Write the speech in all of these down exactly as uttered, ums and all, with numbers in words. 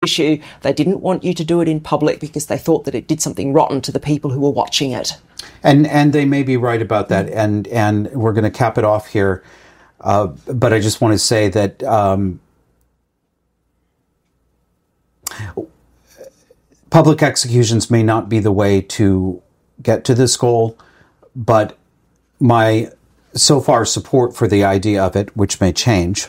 issue. They didn't want you to do it in public because they thought that it did something rotten to the people who were watching it. And and they may be right about that. Mm. And and we're going to cap it off here. Uh, but I just want to say that um, public executions may not be the way to get to this goal, but my so far support for the idea of it, which may change,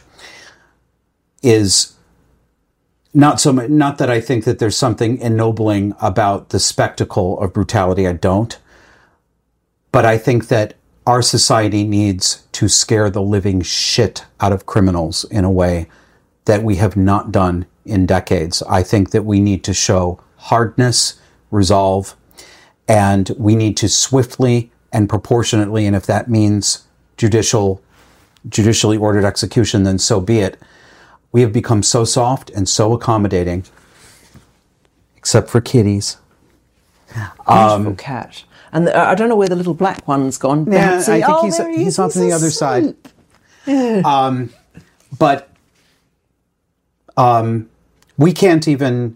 is not so much, not that I think that there's something ennobling about the spectacle of brutality. I don't. But I think that our society needs to scare the living shit out of criminals in a way that we have not done in decades. I think that we need to show hardness, resolve, and we need to swiftly and proportionately, and if that means judicial, judicially ordered execution, then so be it. We have become so soft and so accommodating, except for kitties. Beautiful um, cat. And the, I don't know where the little black one's gone. Yeah, I think oh, he's, he he's is. off he's on the other side. Yeah. Um, but um, we can't even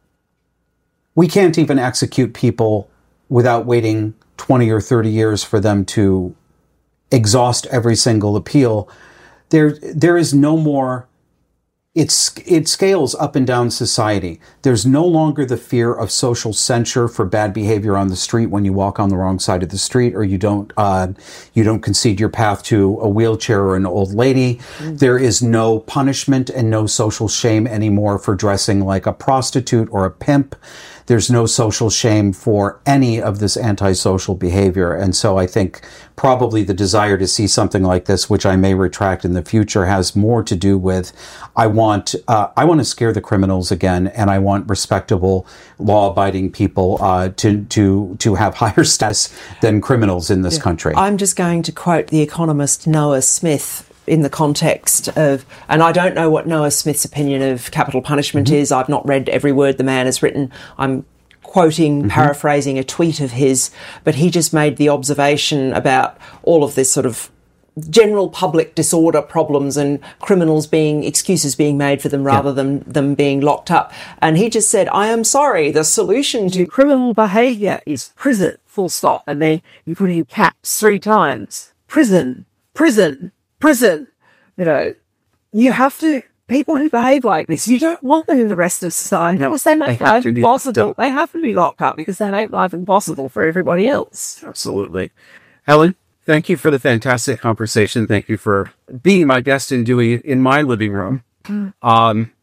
we can't even execute people without waiting twenty or thirty years for them to exhaust every single appeal. There, there is no more. It's, it scales up and down society. There's no longer the fear of social censure for bad behavior on the street when you walk on the wrong side of the street, or you don't, uh, you don't concede your path to a wheelchair or an old lady. Mm. There is no punishment and no social shame anymore for dressing like a prostitute or a pimp. There's no social shame for any of this antisocial behavior. And so I think probably the desire to see something like this, which I may retract in the future, has more to do with I want uh, I want to scare the criminals again, and I want respectable, law-abiding people uh, to to to have higher status than criminals in this yeah. country. I'm just going to quote the economist Noah Smith in the context of, and I don't know what Noah Smith's opinion of capital punishment mm-hmm. is. I've not read every word the man has written. I'm quoting, mm-hmm. paraphrasing a tweet of his, but he just made the observation about all of this sort of general public disorder problems and criminals being, excuses being made for them rather yeah. than them being locked up. And he just said, I am sorry, the solution to criminal behaviour is prison, full stop. And then you put in caps three times. Prison, prison, prison. You know, you have to, people who behave like this, you don't want them in the rest of society. No, because they make they life impossible. They have to be locked up because they make life impossible for everybody else. Absolutely. Helen, thank you for the fantastic conversation. Thank you for being my guest and doing it in my living room. Um,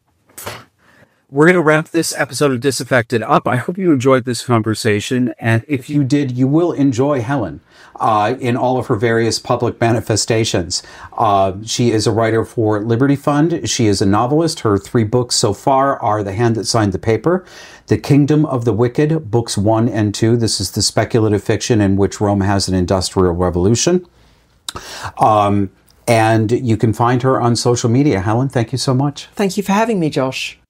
we're going to wrap this episode of Disaffected up. I hope you enjoyed this conversation. And if you did, you will enjoy Helen uh, in all of her various public manifestations. Uh, she is a writer for Liberty Fund. She is a novelist. Her three books so far are The Hand That Signed the Paper, The Kingdom of the Wicked, books one and two. This is the speculative fiction in which Rome has an industrial revolution. Um, and you can find her on social media. Helen, thank you so much. Thank you for having me, Josh.